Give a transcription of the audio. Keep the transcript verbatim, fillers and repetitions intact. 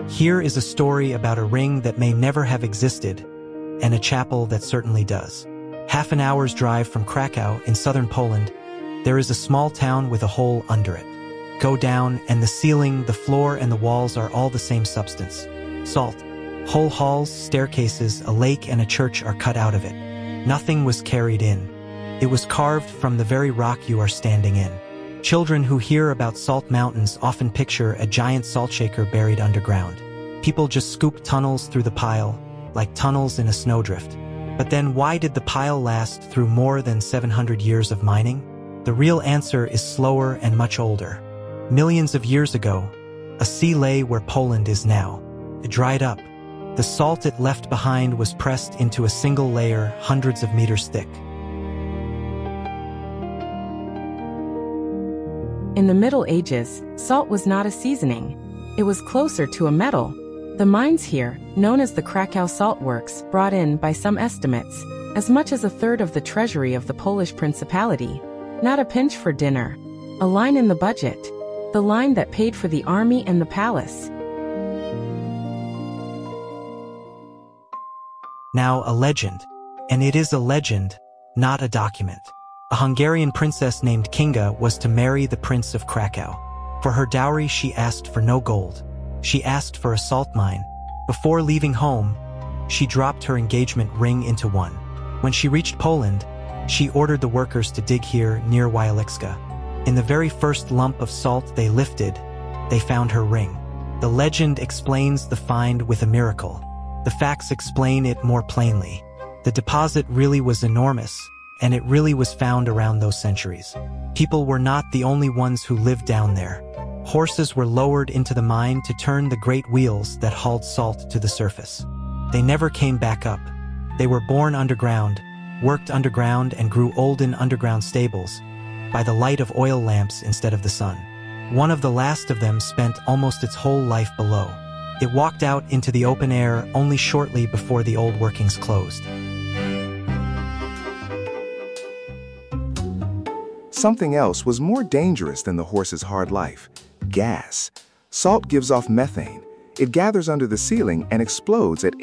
Here is a story about a ring that may never have existed, and a chapel that certainly does. Half an hour's drive from Krakow in southern Poland, there is a small town with a hole under it. Go down, and the ceiling, the floor, and the walls are all the same substance. Salt. Whole halls, staircases, a lake, and a church are cut out of it. Nothing was carried in. It was carved from the very rock you are standing in. Children who hear about salt mountains often picture a giant salt shaker buried underground. People just scoop tunnels through the pile, like tunnels in a snowdrift. But then why did the pile last through more than seven hundred years of mining? The real answer is slower and much older. Millions of years ago, a sea lay where Poland is now. It dried up. The salt it left behind was pressed into a single layer hundreds of meters thick. In the Middle Ages, salt was not a seasoning. It was closer to a metal. The mines here, known as the Krakow Salt Works, brought in, by some estimates, as much as a third of the treasury of the Polish Principality. Not a pinch for dinner. A line in the budget. The line that paid for the army and the palace. Now a legend. And it is a legend, not a document. A Hungarian princess named Kinga was to marry the Prince of Krakow. For her dowry she asked for no gold. She asked for a salt mine. Before leaving home, she dropped her engagement ring into one. When she reached Poland, she ordered the workers to dig here near Wieliczka. In the very first lump of salt they lifted, they found her ring. The legend explains the find with a miracle. The facts explain it more plainly. The deposit really was enormous, and it really was found around those centuries. People were not the only ones who lived down there. Horses were lowered into the mine to turn the great wheels that hauled salt to the surface. They never came back up. They were born underground, worked underground, and grew old in underground stables, by the light of oil lamps instead of the sun. One of the last of them spent almost its whole life below. It walked out into the open air only shortly before the old workings closed. Something else was more dangerous than the horse's hard life: gas. Salt gives off methane. It gathers under the ceiling and explodes at